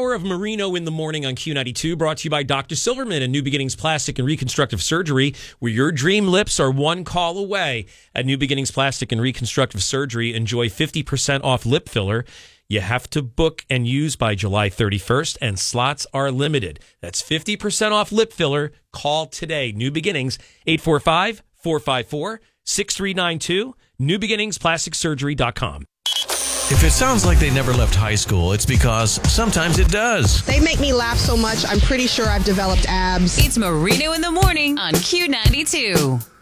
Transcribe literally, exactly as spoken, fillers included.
hour of Marino in the Morning on Q ninety-two, brought to you by Doctor Silverman and New Beginnings Plastic and Reconstructive Surgery, where your dream lips are one call away. At New Beginnings Plastic and Reconstructive Surgery, enjoy fifty percent off lip filler. You have to book and use by July thirty-first, and slots are limited. That's fifty percent off lip filler. Call today. New Beginnings, eight four five, four five four, six three nine two, new beginnings plastic surgery dot com. If it sounds like they never left high school, it's because sometimes it does. They make me laugh so much, I'm pretty sure I've developed abs. It's Marino in the Morning on Q ninety-two.